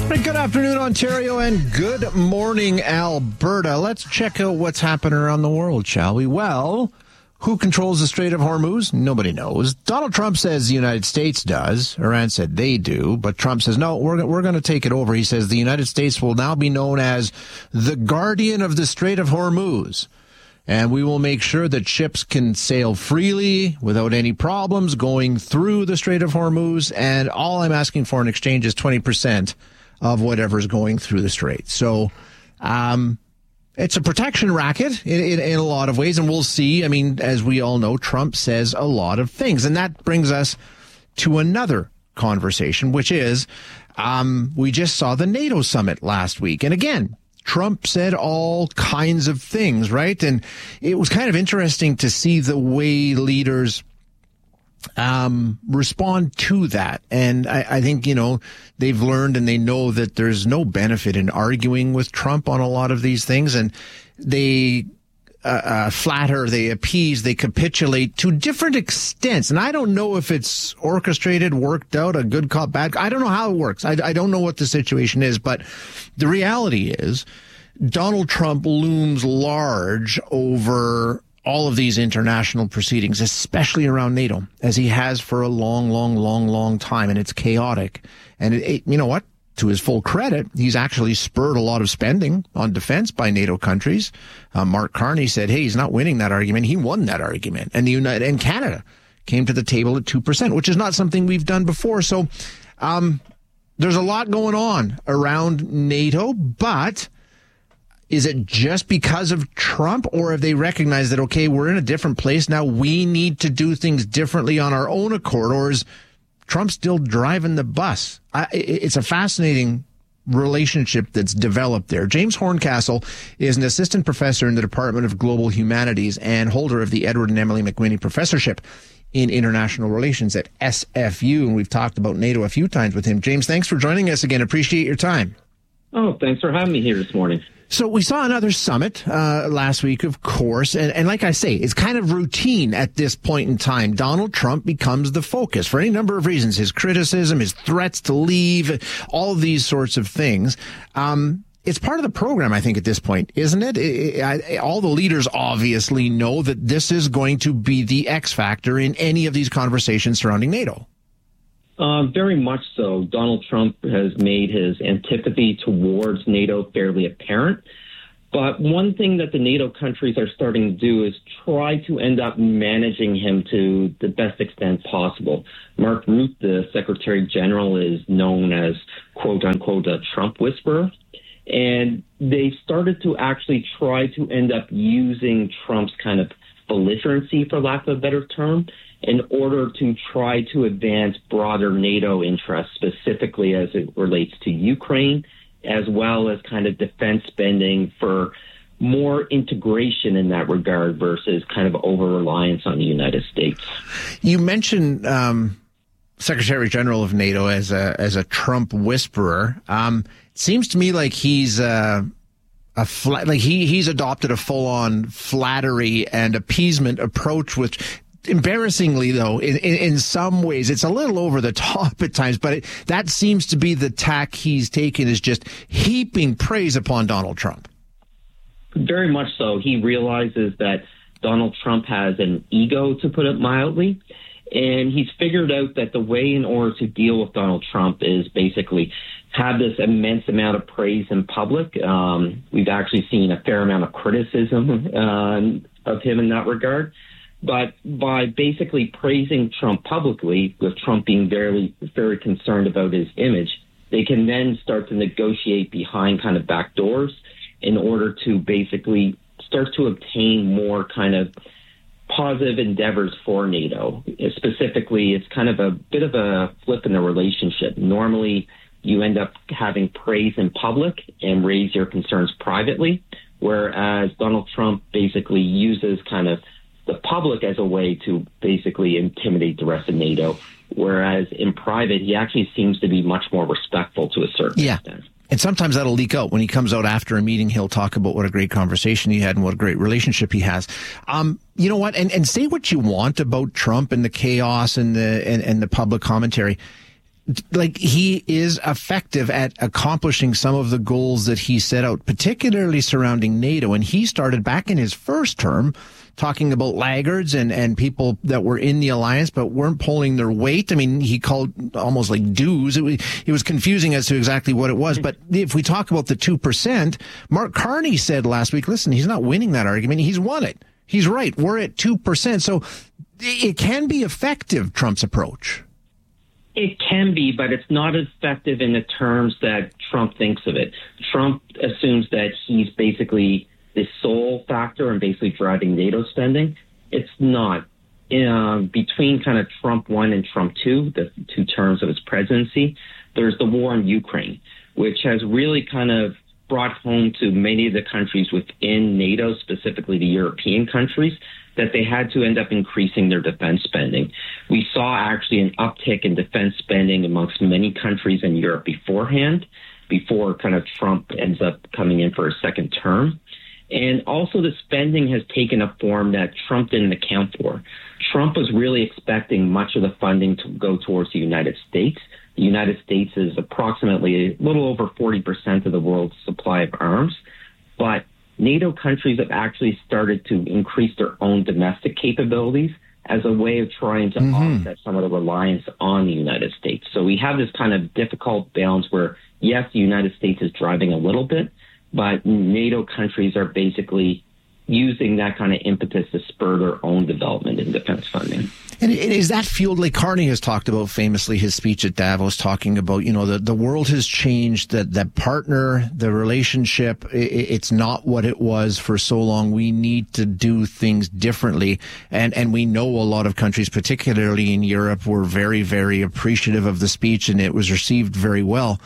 Good afternoon, Ontario, and good morning, Alberta. Let's check out what's happening around the world, shall we? Well, who controls the Strait of Hormuz? Nobody knows. Donald Trump says the United States does. Iran said they do. But Trump says, no, we're going to take it over. He says the United States will now be known as the guardian of the Strait of Hormuz. And we will make sure that ships can sail freely without any problems going through the Strait of Hormuz. And all I'm asking for in exchange is 20% of whatever's going through the strait. So it's a protection racket in a lot of ways. And we'll see. I mean, as we all know, Trump says a lot of things. And that brings us to another conversation, which is we just saw the NATO summit last week. And again, Trump said all kinds of things, right? And it was kind of interesting to see the way leaders respond to that. And I think, you know, they've learned and they know that there's no benefit in arguing with Trump on a lot of these things. And they flatter, they appease, they capitulate to different extents. And I don't know if it's orchestrated, worked out, a good cop, bad cop. I don't know how it works. I don't know what the situation is, but the reality is Donald Trump looms large over all of these international proceedings, especially around NATO, as he has for a long time. And it's chaotic. And you know what? To his full credit, he's actually spurred a lot of spending on defense by NATO countries. Mark Carney said, hey, he's not winning that argument. He won that argument. And and Canada came to the table at 2%, which is not something we've done before. So there's a lot going on around NATO, but is it just because of Trump, or have they recognized that, okay, we're in a different place now, we need to do things differently on our own accord, or is Trump still driving the bus? It's a fascinating relationship that's developed there. James Horncastle is an assistant professor in the Department of Global Humanities and holder of the Edward and Emily McWhinney Professorship in International Relations at SFU. And we've talked about NATO a few times with him. James, thanks for joining us again. Appreciate your time. Oh, thanks for having me here this morning. So we saw another summit last week, of course, and like I say, it's kind of routine at this point in time. Donald Trump becomes the focus for any number of reasons: his criticism, his threats to leave, all of these sorts of things. It's part of the program, I think, at this point, isn't it? All the leaders obviously know that this is going to be the X factor in any of these conversations surrounding NATO. Very much so. Donald Trump has made his antipathy towards NATO fairly apparent. But one thing that the NATO countries are starting to do is try to end up managing him to the best extent possible. Mark Rutte, the Secretary General, is known as, quote unquote, a Trump whisperer. And they started to actually try to end up using Trump's kind of belligerency, for lack of a better term, in order to try to advance broader NATO interests, specifically as it relates to Ukraine, as well as kind of defense spending for more integration in that regard versus kind of over-reliance on the United States. You mentioned Secretary General of NATO as a Trump whisperer. It seems to me like he's he's adopted a full-on flattery and appeasement approach, which, embarrassingly, though, in some ways, it's a little over the top at times, but that seems to be the tack he's taken, is just heaping praise upon Donald Trump. Very much so. He realizes that Donald Trump has an ego, to put it mildly, and he's figured out that the way in order to deal with Donald Trump is basically have this immense amount of praise in public. We've actually seen a fair amount of criticism of him in that regard. But by basically praising Trump publicly, with Trump being very, very concerned about his image, they can then start to negotiate behind kind of back doors in order to basically start to obtain more kind of positive endeavors for NATO. Specifically, it's kind of a bit of a flip in the relationship. Normally, you end up having praise in public and raise your concerns privately, whereas Donald Trump basically uses kind of the public as a way to basically intimidate the rest of NATO, whereas in private, he actually seems to be much more respectful to a certain extent. And sometimes that'll leak out. When he comes out after a meeting, he'll talk about what a great conversation he had and what a great relationship he has. You know what? And say what you want about Trump and the chaos and the public commentary. like, he is effective at accomplishing some of the goals that he set out, particularly surrounding NATO. And he started back in his first term talking about laggards and people that were in the alliance but weren't pulling their weight. I mean, he called almost like dues. It was confusing as to exactly what it was. But if we talk about the 2%, Mark Carney said last week, listen, he's not winning that argument. He's won it. He's right. We're at 2%. So it can be effective, Trump's approach. It can be, but it's not as effective in the terms that Trump thinks of it. Trump assumes that he's basically the sole factor in basically driving NATO spending. It's not. Between kind of Trump 1 and Trump 2, the 2 terms of his presidency, there's the war in Ukraine, which has really kind of brought home to many of the countries within NATO, specifically the European countries, that they had to end up increasing their defense spending. We saw actually an uptick in defense spending amongst many countries in Europe beforehand, before kind of Trump ends up coming in for a second term. And also the spending has taken a form that Trump didn't account for. Trump was really expecting much of the funding to go towards the United States. The United States is approximately a little over 40% of the world's supply of arms, but NATO countries have actually started to increase their own domestic capabilities as a way of trying to offset some of the reliance on the United States. So we have this kind of difficult balance where, yes, the United States is driving a little bit, but NATO countries are basically using that kind of impetus to spur their own development in defense funding. And is that fueled, like Carney has talked about famously, his speech at Davos, talking about, you know, the world has changed, that partner, the relationship, it's not what it was for so long. We need to do things differently. And we know a lot of countries, particularly in Europe, were very, very appreciative of the speech, and it was received very well.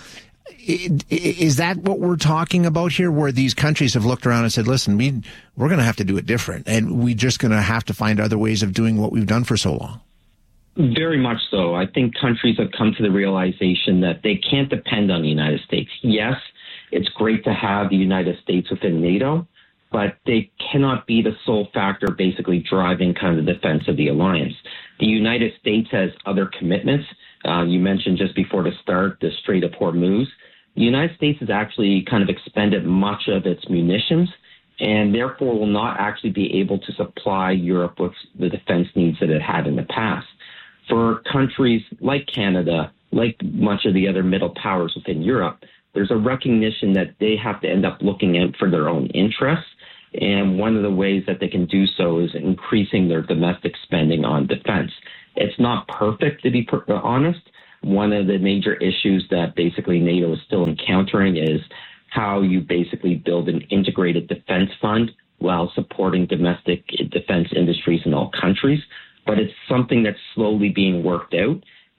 Is that what we're talking about here, where these countries have looked around and said, listen, we're going to have to do it different, and we're just going to have to find other ways of doing what we've done for so long? Very much so. I think countries have come to the realization that they can't depend on the United States. Yes, it's great to have the United States within NATO, but they cannot be the sole factor basically driving kind of the defense of the alliance. The United States has other commitments. You mentioned just before the start, the Strait of Hormuz. The United States has actually kind of expended much of its munitions and therefore will not actually be able to supply Europe with the defense needs that it had in the past. For countries like Canada, like much of the other middle powers within Europe, there's a recognition that they have to end up looking out for their own interests. And one of the ways that they can do so is increasing their domestic spending on defense. It's not perfect, to be honest. One of the major issues that basically NATO is still encountering is how you basically build an integrated defense fund while supporting domestic defense industries in all countries. But it's something that's slowly being worked out.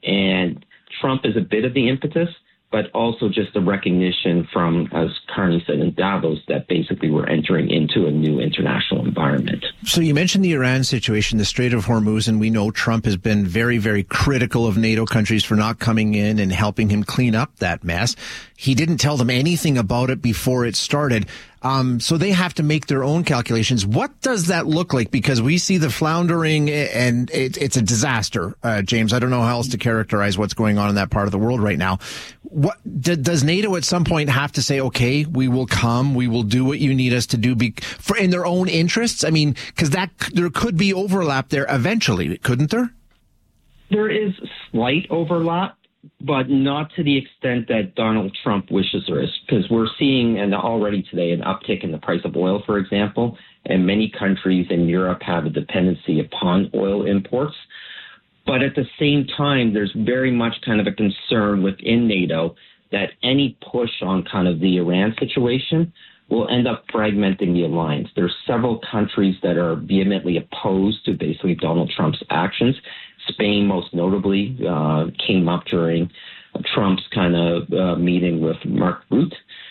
And Trump is a bit of the impetus, but also just the recognition from, as Carney said in Davos, that basically we're entering into a new international environment. So you mentioned the Iran situation, the Strait of Hormuz, and we know Trump has been very, very critical of NATO countries for not coming in and helping him clean up that mess. He didn't tell them anything about it before it started. So they have to make their own calculations. What does that look like? Because we see the floundering, and it's a disaster, James. I don't know how else to characterize what's going on in that part of the world right now. What does NATO at some point have to say, okay, we will come, we will do what you need us to do for in their own interests? I mean, because there could be overlap there eventually, couldn't there? There is slight overlap, but not to the extent that Donald Trump wishes there is, because we're seeing, and already today, an uptick in the price of oil, for example, and many countries in Europe have a dependency upon oil imports. But at the same time, there's very much kind of a concern within NATO that any push on kind of the Iran situation will end up fragmenting the alliance. There's several countries that are vehemently opposed to basically Donald Trump's actions. Spain, most notably, came up during Trump's kind of meeting with Mark Rutte.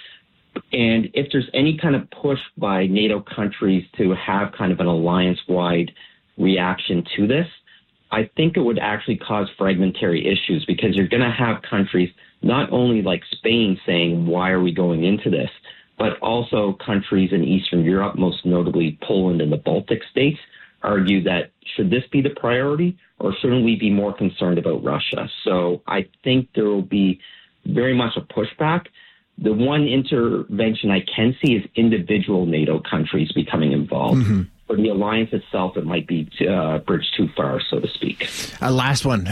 And if there's any kind of push by NATO countries to have kind of an alliance-wide reaction to this, I think it would actually cause fragmentary issues, because you're going to have countries not only like Spain saying, why are we going into this, but also countries in Eastern Europe, most notably Poland and the Baltic states, argue that should this be the priority, or shouldn't we be more concerned about Russia? So I think there will be very much a pushback. The one intervention I can see is individual NATO countries becoming involved. Mm-hmm. For the alliance itself, it might be bridge too far, so to speak. Last one.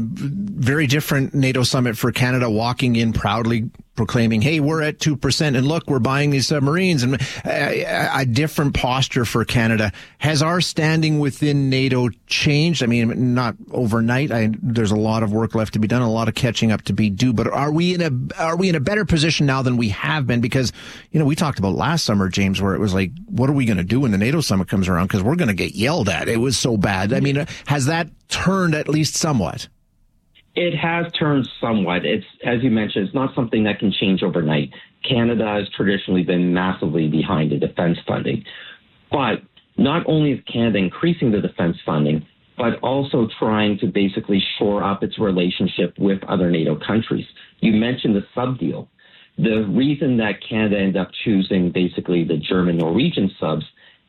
Very different NATO summit for Canada, walking in proudly proclaiming, hey, we're at 2%, and look, we're buying these submarines, and a different posture for Canada. Has our standing within NATO changed? I mean, not overnight. There's a lot of work left to be done, a lot of catching up to be due, but are we in a better position now than we have been? Because, we talked about last summer, James, where it was like, what are we going to do when the NATO summit comes around? Because we're going to get yelled at. It was so bad. I mean, has that turned at least somewhat? It has turned somewhat. It's, as you mentioned, it's not something that can change overnight. Canada has traditionally been massively behind the defense funding. But not only is Canada increasing the defense funding, but also trying to basically shore up its relationship with other NATO countries. You mentioned the sub deal. The reason that Canada ended up choosing basically the German-Norwegian subs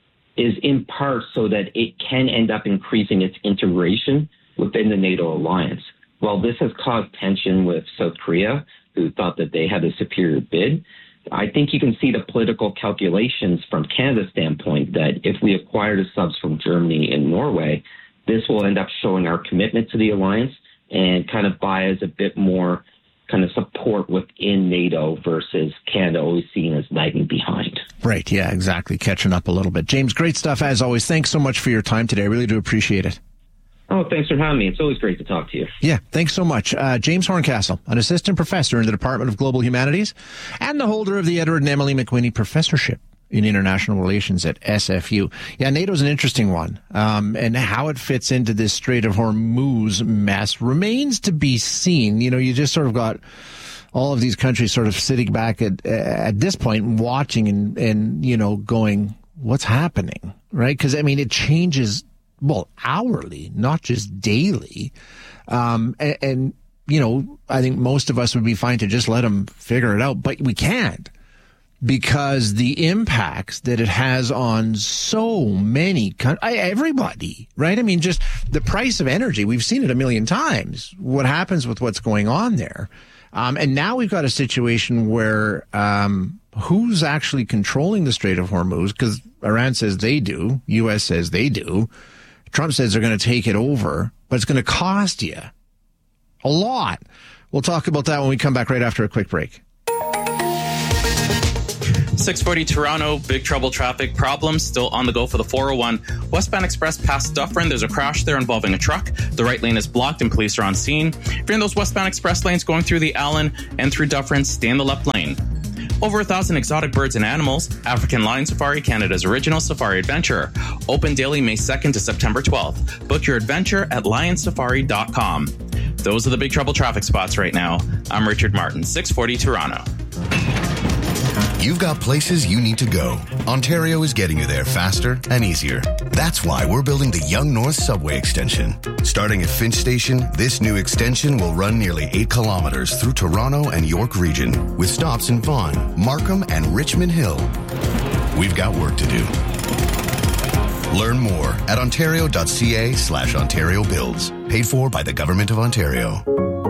is in part so that it can end up increasing its integration within the NATO alliance. Well, this has caused tension with South Korea, who thought that they had a superior bid. I think you can see the political calculations from Canada's standpoint that if we acquire the subs from Germany and Norway, this will end up showing our commitment to the alliance and kind of buy us a bit more kind of support within NATO versus Canada always seen as lagging behind. Right, yeah, exactly. Catching up a little bit. James, great stuff as always. Thanks so much for your time today. I really do appreciate it. Oh, thanks for having me. It's always great to talk to you. Yeah, thanks so much. James Horncastle, an assistant professor in the Department of Global Humanities and the holder of the Edward and Emily McWhinney Professorship in International Relations at SFU. Yeah, NATO's an interesting one. And how it fits into this Strait of Hormuz mess remains to be seen. You just sort of got all of these countries sort of sitting back at this point watching and going, what's happening, right? Because, it changes, hourly, not just daily. And I think most of us would be fine to just let them figure it out, but we can't. Because the impacts that it has on so many everybody, right? Just the price of energy. We've seen it a million times. What happens with what's going on there? And now we've got a situation where who's actually controlling the Strait of Hormuz? Because Iran says they do. U.S. says they do. Trump says they're going to take it over, but it's going to cost you a lot. We'll talk about that when we come back right after a quick break. 640 Toronto, big trouble traffic problems still on the go for the 401. Westbound Express past Dufferin, there's a crash there involving a truck. The right lane is blocked and police are on scene. If you're in those westbound Express lanes going through the Allen and through Dufferin, stay in the left lane. Over 1,000 exotic birds and animals. African Lion Safari, Canada's original safari adventure. Open daily May 2nd to September 12th. Book your adventure at lionsafari.com. Those are the big trouble traffic spots right now. I'm Richard Martin, 640 Toronto. You've got places you need to go. Ontario is getting you there faster and easier. That's why we're building the Yonge North Subway Extension. Starting at Finch Station, this new extension will run nearly 8 kilometers through Toronto and York region, with stops in Vaughan, Markham, and Richmond Hill. We've got work to do. Learn more at ontario.ca/Ontario Builds. Paid for by the Government of Ontario.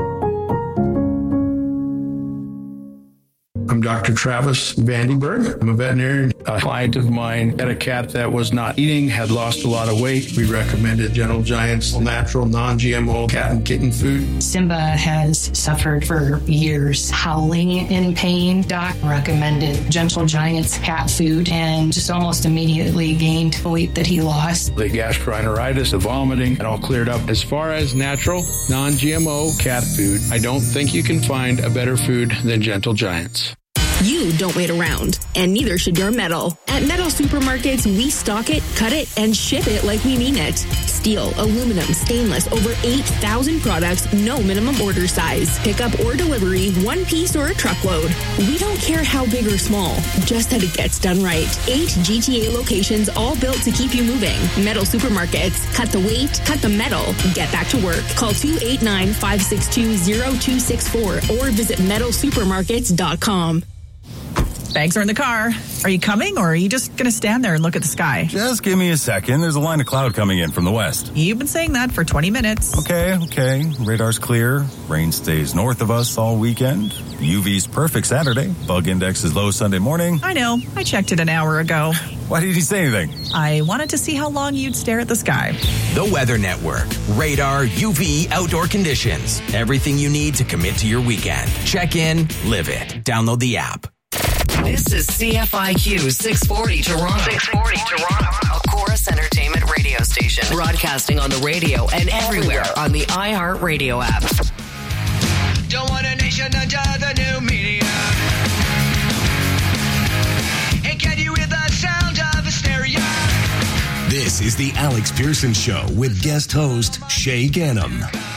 I'm Dr. Travis Vandenberg. I'm a veterinarian. A client of mine had a cat that was not eating, had lost a lot of weight. We recommended Gentle Giant's natural, non-GMO cat and kitten food. Simba has suffered for years, howling in pain. Doc recommended Gentle Giant's cat food and just almost immediately gained the weight that he lost. The gastroenteritis, the vomiting, it all cleared up. As far as natural, non-GMO cat food, I don't think you can find a better food than Gentle Giant's. You don't wait around, and neither should your metal. At Metal Supermarkets, we stock it, cut it, and ship it like we mean it. Steel, aluminum, stainless, over 8,000 products, no minimum order size. Pickup or delivery, one piece or a truckload. We don't care how big or small, just that it gets done right. 8 GTA locations, all built to keep you moving. Metal Supermarkets, cut the weight, cut the metal, get back to work. Call 289-562-0264 or visit metalsupermarkets.com. Bags are in the car. Are you coming, or are you just going to stand there and look at the sky? Just give me a second. There's a line of cloud coming in from the west. You've been saying that for 20 minutes. Okay. Radar's clear. Rain stays north of us all weekend. UV's perfect Saturday. Bug index is low Sunday morning. I know. I checked it an hour ago. Why did he say anything? I wanted to see how long you'd stare at the sky. The Weather Network. Radar, UV, outdoor conditions. Everything you need to commit to your weekend. Check in, live it. Download the app. This is CFIQ 640 Toronto. 640 Toronto. A Chorus Entertainment radio station. Broadcasting on the radio and everywhere on the iHeartRadio app. Don't want a nation under the new media. And can you hear the sound of hysteria? This is the Alex Pearson Show with guest host Shay Gannam.